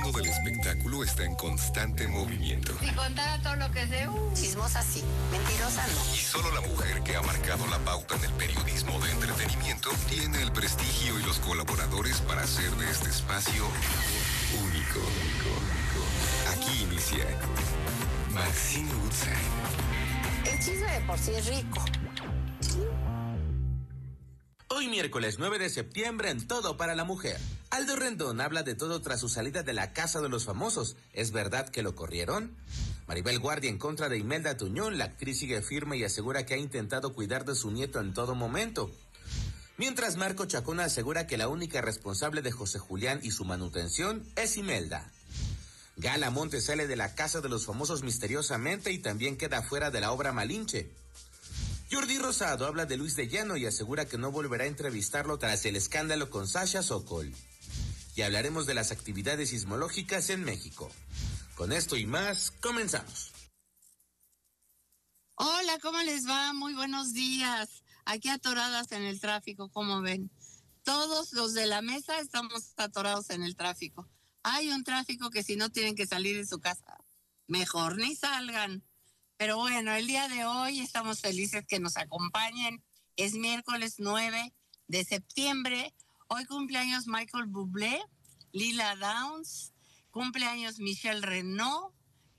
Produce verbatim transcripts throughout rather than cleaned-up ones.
mundo del espectáculo está en constante movimiento. Si contara todo lo que sé, uh, chismosa sí, mentirosa no. Y solo la mujer que ha marcado la pauta en el periodismo de entretenimiento tiene el prestigio y los colaboradores para hacer de este espacio único. Aquí inicia Maxine Woodside. El chisme de por sí es rico. Hoy miércoles nueve de septiembre en Todo para la Mujer. Aldo Rendón habla de todo tras su salida de la Casa de los Famosos. ¿Es verdad que lo corrieron? Maribel Guardia en contra de Imelda Tuñón. La actriz sigue firme y asegura que ha intentado cuidar de su nieto en todo momento. Mientras Marco Chacona asegura que la única responsable de José Julián y su manutención es Imelda. Gala Monte sale de la Casa de los Famosos misteriosamente y también queda fuera de la obra Malinche. Jordi Rosado habla de Luis de Llano y asegura que no volverá a entrevistarlo tras el escándalo con Sasha Sokol. Y hablaremos de las actividades sismológicas en México. Con esto y más, comenzamos. Hola, ¿cómo les va? Muy buenos días. Aquí atoradas en el tráfico, ¿cómo ven? Todos los de la mesa estamos atorados en el tráfico. Hay un tráfico que si no tienen que salir de su casa, mejor ni salgan. Pero bueno, el día de hoy estamos felices que nos acompañen. Es miércoles nueve de septiembre. Hoy cumpleaños Michael Bublé, Lila Downs, cumpleaños Michelle Renaud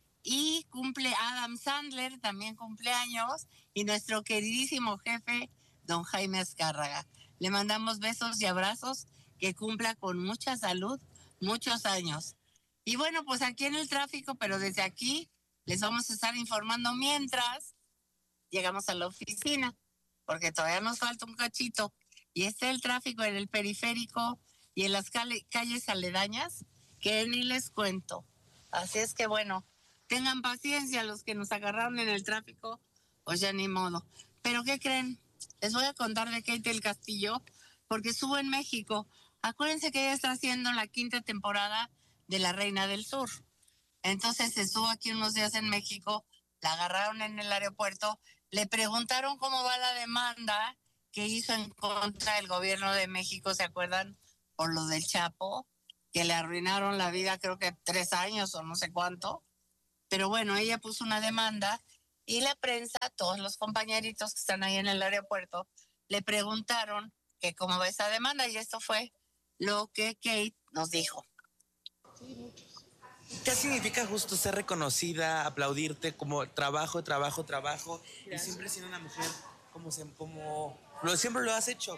y cumple Adam Sandler, también cumpleaños, y nuestro queridísimo jefe, don Jaime Azcárraga. Le mandamos besos y abrazos, que cumpla con mucha salud, muchos años. Y bueno, pues aquí en el tráfico, pero desde aquí les vamos a estar informando mientras llegamos a la oficina, porque todavía nos falta un cachito. Y está el tráfico en el periférico y en las cal- calles aledañas, que ni les cuento. Así es que bueno, tengan paciencia los que nos agarraron en el tráfico, pues ya ni modo. Pero ¿qué creen? Les voy a contar de Kate del Castillo, porque estuvo en México. Acuérdense que ella está haciendo la quinta temporada de La Reina del Sur. Entonces estuvo aquí unos días en México, la agarraron en el aeropuerto, le preguntaron cómo va la demanda que hizo en contra del gobierno de México, ¿se acuerdan? Por lo del Chapo, que le arruinaron la vida creo que tres años o no sé cuánto. Pero bueno, ella puso una demanda y la prensa, todos los compañeritos que están ahí en el aeropuerto, le preguntaron que cómo va esa demanda y esto fue lo que Kate nos dijo. Sí, muchos. ¿Qué significa justo ser reconocida, aplaudirte como trabajo, trabajo, trabajo? Gracias. Y siempre siendo una mujer como, como lo, siempre lo has hecho.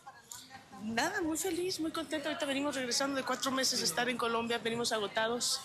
Nada, muy feliz, muy contenta. Ahorita venimos regresando de cuatro meses de estar en Colombia, venimos agotados.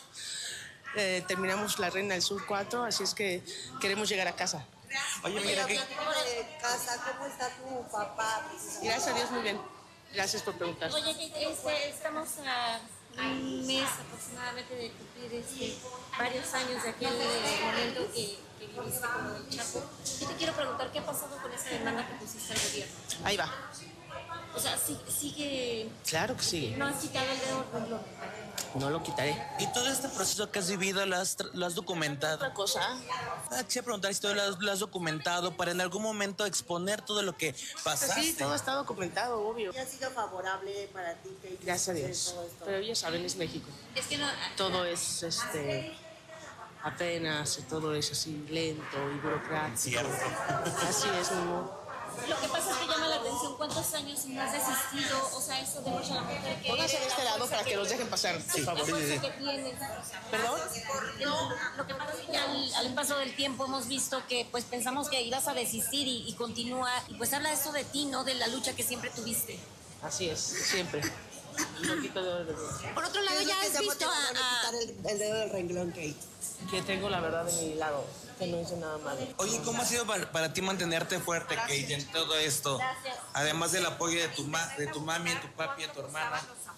Eh, terminamos La Reina del Sur cuatro, así es que queremos llegar a casa. Oye, mira que... casa, ¿cómo está tu papá? Gracias a Dios, muy bien. Gracias por preguntar. Oye, este, estamos a un mes aproximadamente de cumplir este, varios años de aquel momento que, que viviste con el Chapo. Yo te quiero preguntar, ¿qué ha pasado con esa demanda que pusiste al gobierno? Ahí va. O sea, sigue... sigue claro que sí. ¿No has quitado el dedo del renglón? No lo quitaré. ¿Y todo este proceso que has vivido lo has, lo has documentado? Otra cosa. Ah, quisiera preguntar si todo lo has, lo has documentado para en algún momento exponer todo lo que pasaste. Sí, todo está documentado, obvio. ¿Y ha sido favorable para ti, Kate? Gracias a Dios. Pero ya saben, es México. Es que no... Todo es, este... apenas, todo es así lento y burocrático. Cierto. Así es, mi amor. Lo que pasa es que llama la atención cuántos años no has desistido, o sea, eso demuestra a la mujer que... Pónganse de este lado para que los dejen pasar, por favor. La fuerza que tienes. ¿Perdón? Lo que pasa es que al, al paso del tiempo hemos visto que pues pensamos que ibas a desistir y, y continúa, y pues habla eso de ti, ¿no? De la lucha que siempre tuviste. Así es, siempre. Un poquito de dedo. Por otro lado, ya has visto a... a... quitar el, el dedo del renglón, Kate? Que tengo la verdad de mi lado, que no hice nada malo. Oye, ¿cómo ha sido para, para ti mantenerte fuerte, Kate, en todo esto? Gracias. Además del apoyo de tu, ma, de tu mami, de tu papi, de tu hermana.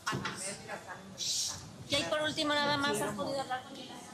Y ahí por último nada más has podido hablar con ella.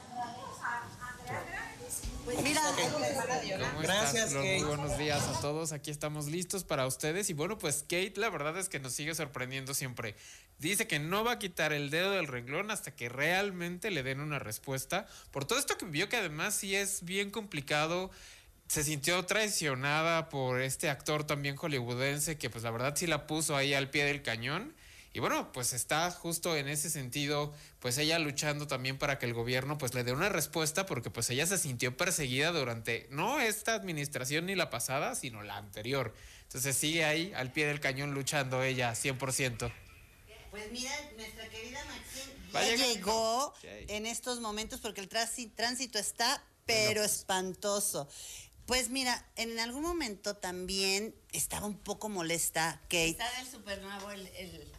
Mira, ¿Cómo Gracias, están? Kate. Muy buenos días a todos. Aquí estamos listos para ustedes. Y bueno, pues Kate, la verdad es que nos sigue sorprendiendo siempre. Dice que no va a quitar el dedo del renglón hasta que realmente le den una respuesta. Por todo esto que vivió, que además sí es bien complicado. Se sintió traicionada por este actor también hollywoodense que pues la verdad sí la puso ahí al pie del cañón. Y bueno, pues está justo en ese sentido, pues ella luchando también para que el gobierno pues le dé una respuesta, porque pues ella se sintió perseguida durante, no esta administración ni la pasada, sino la anterior. Entonces sigue ahí al pie del cañón luchando ella cien por ciento. Pues mira, nuestra querida Maxine Va ya llegando. llegó Ok. en estos momentos porque el transi- tránsito está, pero espantoso. Pues mira, en algún momento también estaba un poco molesta Kate. Está del supernuevo el, el...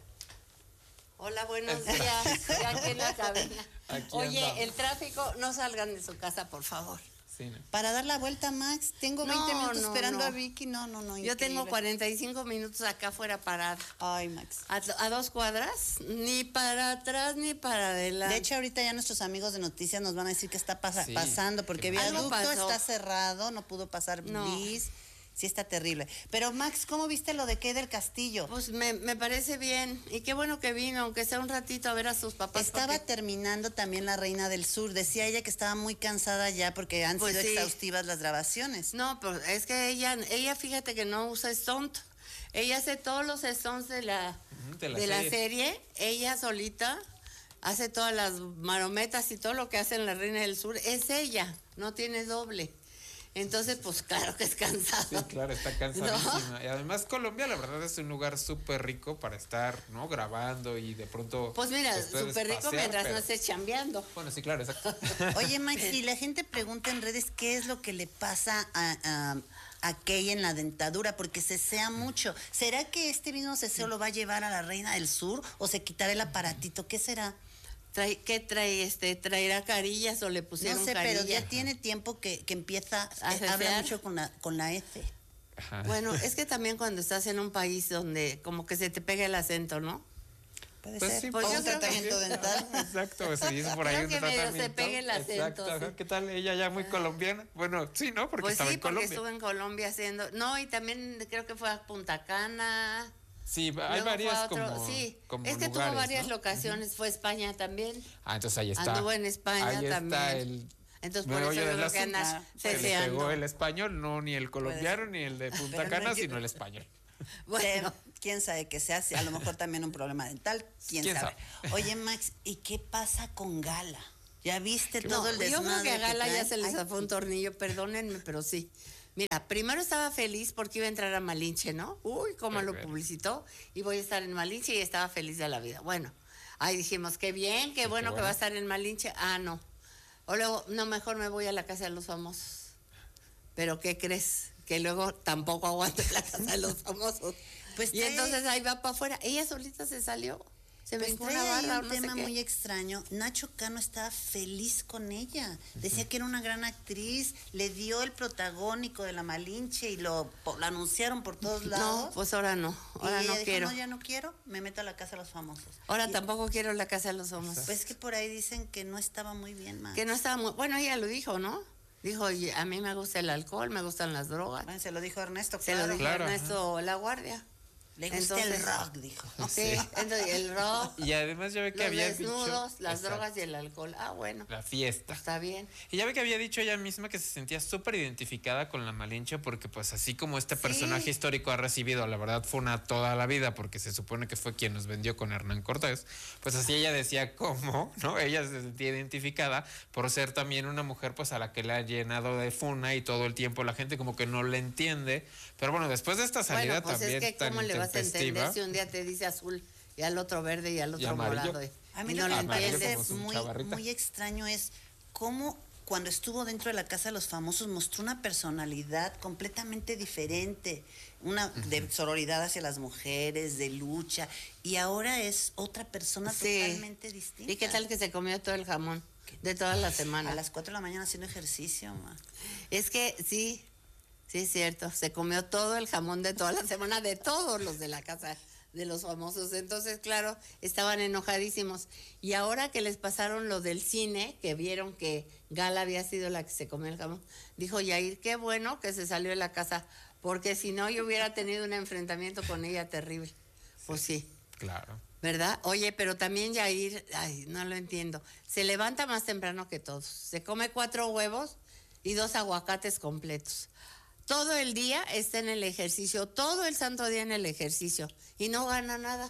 Hola, buenos días. Ya aquí en la cabina. Aquí Oye, andamos. el tráfico, no salgan de su casa, por favor. Sí, ¿no? Para dar la vuelta, Max, tengo No, veinte minutos no, esperando no. a Vicky. No, no, no. Yo tengo increíble. cuarenta y cinco minutos acá afuera parada. Ay, Max. A, a dos cuadras, ni para atrás ni para adelante. De hecho, ahorita ya nuestros amigos de noticias nos van a decir qué está pasa- Sí, pasando, porque que- Algo viaducto pasó. está cerrado, no pudo pasar No. bis. Sí está terrible. Pero Max, ¿cómo viste lo de Kate del Castillo? Pues me, me parece bien. Y qué bueno que vino, aunque sea un ratito a ver a sus papás. Estaba porque- terminando también La Reina del Sur. Decía ella que estaba muy cansada ya porque han Pues sido sí. exhaustivas las grabaciones. No, pero es que ella, ella fíjate que no usa stunt. Ella hace todos los stunts de la, Ujú, de la de la serie. serie. Ella solita hace todas las marometas y todo lo que hace en La Reina del Sur. Es ella, no tiene doble. Entonces, pues claro que es cansado. Sí, claro, está cansadísima. Y además Colombia, la verdad, es un lugar súper rico para estar, ¿no? Grabando y de pronto... Pues mira, puedes súper rico pasear, mientras pero- no estés chambeando. Bueno, sí, claro, exacto. Oye, Max, y la gente pregunta en redes qué es lo que le pasa a, a, a Kay en la dentadura, porque cesea mucho. ¿Será que este mismo ceseo lo va a llevar a La Reina del Sur o se quitará el aparatito? ¿Qué será? Trae, ¿Qué trae? Este, ¿Traerá carillas o le pusieron No sé, carillas? pero ya tiene tiempo que, que empieza, ¿A eh, cesear? habla mucho con la, con la F. Ajá. Bueno, es que también cuando estás en un país donde como que se te pega el acento, ¿no? Puede Pues ser. sí, o pues yo un creo que- tratamiento dental. Exacto, se dice por ahí Creo un que medio se tratamiento. pegue el acento, Exacto, ajá. sí. ¿Qué tal? Ella ya muy colombiana. Bueno, sí, ¿no? Porque Pues estaba sí, en porque Colombia. estuve en Colombia haciendo... No, y también creo que fue a Punta Cana. Sí, hay luego fue varias a otro- como, Sí, como es que lugares, tuvo varias ¿no? locaciones. Fue a España también. Ah, entonces ahí está. Anduvo en España ahí también. Está el Entonces, por meollo eso yo del creo que asunto. anda Se le ceseando. pegó el español, no ni el colombiano ni el de Punta Pero no Cana, hay que- sino el español. Bueno, Pero, quién sabe que sea, si a lo mejor también un problema dental, quién, ¿Quién sabe. sabe? Oye, Max, ¿y qué pasa con Gala? ¿Ya viste no, todo el yo creo desmadre que a Gala ya traen? se les Ay, zafó un tornillo, perdónenme, pero sí. Mira, primero estaba feliz porque iba a entrar a Malinche, ¿no? Uy, cómo lo Perfecto. publicitó. Y voy a estar en Malinche y estaba feliz de la vida. Bueno, ahí dijimos, qué bien, qué qué bueno que bueno. va a estar en Malinche. Ah, no. O luego, no, mejor me voy a la casa de los famosos. Pero ¿qué crees? Que luego tampoco aguanto en la casa de los famosos. Pues y trae- entonces ahí va para afuera. Ella solita se salió. Se Pues brincó trae una ahí barra, un no sé tema qué. muy extraño. Nacho Cano estaba feliz con ella. Decía que era una gran actriz, le dio el protagónico de La Malinche y lo, po- lo anunciaron por todos lados. No, pues ahora no. Ahora y no ella dijo, quiero. no, ya no quiero, me meto a la casa de los famosos. Ahora Y- tampoco quiero la casa de los famosos. Pues que por ahí dicen que no estaba muy bien, Max. Que no estaba muy... Bueno, ella lo dijo, ¿no? Dijo, "Oye, a mí me gusta el alcohol, me gustan las drogas. Bueno, se lo dijo Ernesto, Se claro. lo dijo Claro, Ernesto La Guardia. Le gusta Entonces- el rock, dijo. Sí, entonces el rock, Y además ya ve que los había desnudos, dicho... las Exacto, drogas y el alcohol. Ah, bueno, La fiesta. está bien. Y ya ve que había dicho ella misma que se sentía súper identificada con la Malinche porque pues así como este Sí. personaje histórico ha recibido, la verdad fue una toda la vida porque se supone que fue quien nos vendió con Hernán Cortés, pues así ella decía cómo, ¿no? Ella se sentía identificada por ser también una mujer pues a la que le ha llenado de funa y todo el tiempo la gente como que no le entiende, pero bueno, después de esta salida Bueno, pues también es que tan ¿cómo le vas a entender intempestiva, si un día te dice azul y al otro verde y al otro amarillo. morado? Y, A mí y lo no que lo me amarillo parece como su muy, chavarrita. muy extraño es cómo cuando estuvo dentro de la Casa de los Famosos mostró una personalidad completamente diferente, una de sororidad hacia las mujeres, de lucha, y ahora es otra persona Sí. totalmente distinta. ¿Y qué tal que se comió todo el jamón de toda la semana? A las cuatro de la mañana haciendo ejercicio, ma. Es que sí, sí es cierto, se comió todo el jamón de toda la semana de todos los de la casa de los famosos. Entonces, claro, estaban enojadísimos. Y ahora que les pasaron lo del cine, que vieron que Gala había sido la que se comió el jamón, dijo Yair, qué bueno que se salió de la casa, porque si no yo hubiera tenido un enfrentamiento con ella terrible. Pues sí. claro. ¿Verdad? Oye, pero también Yair, ay, no lo entiendo. Se levanta más temprano que todos. Se come cuatro huevos y dos aguacates completos. Todo el día está en el ejercicio, todo el santo día en el ejercicio y no gana nada.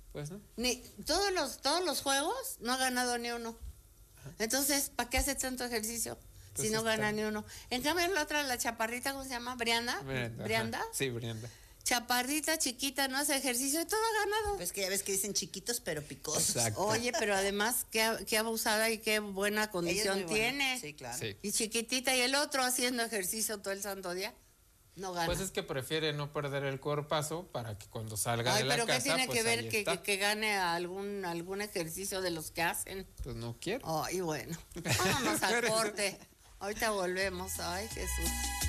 Pues no. Ni todos los todos los juegos no ha ganado ni uno. Entonces, ¿para qué hace tanto ejercicio Pues si no está- gana ni uno? En cambio, la otra, la chaparrita, ¿cómo se llama? Brianda. Brianda. Brianda. ajá. Sí, Brianda. Chaparrita, chiquita, no hace ejercicio y todo ha ganado. Pues que ya ves que dicen chiquitos pero picosos. Exacto. Oye, pero además, qué, qué abusada y qué buena Ella es condición muy buena. tiene. Sí, claro. Sí. Y chiquitita, y el otro haciendo ejercicio todo el santo día. No gana. Pues es que prefiere no perder el cuerpazo para que cuando salga Ay, de la pero casa, ¿qué tiene pues que ver ahí que, está. que, que gane algún, algún ejercicio de los que hacen? Pues no quiere. Ay, bueno. Vámonos al corte. Ahorita volvemos. Ay, Jesús.